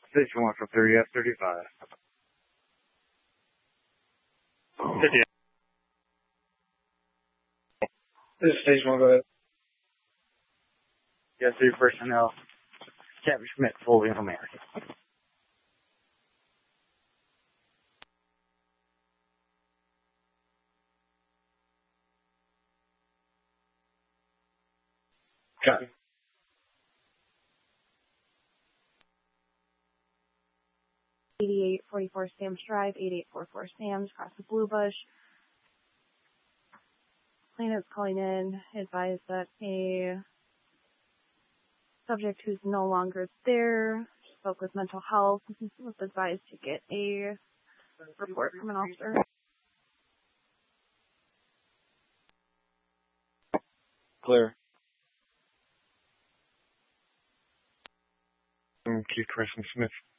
Station 1 for 3F35. 50. This is Station 1, go ahead. Yes, 3 personnel. Captain Schmidt, fully in America. Copy. .8844 Sam's Drive, 8844 Sam's, across the Blue Bush. Plaintiff's calling in, advised that a subject who's no longer there spoke with mental health, was advised to get a report from an officer. Clear. Keith Carson Smith.